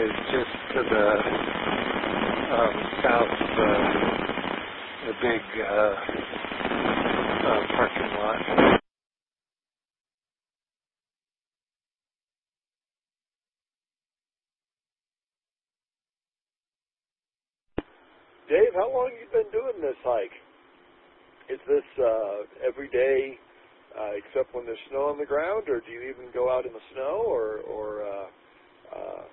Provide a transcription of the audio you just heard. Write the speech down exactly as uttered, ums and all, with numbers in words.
is just to the um, south of the, the big uh, uh, parking lot. Dave, how long have you been doing this hike? Is this uh, every day, uh, except when there's snow on the ground, or do you even go out in the snow, or, or uh, uh,